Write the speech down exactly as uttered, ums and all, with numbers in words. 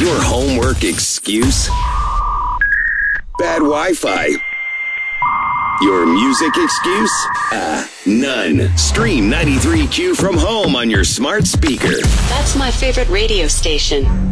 Your homework excuse? Bad Wi-Fi. Your music excuse? Ah, none. Stream ninety-three Q from home on your smart speaker. That's my favorite radio station.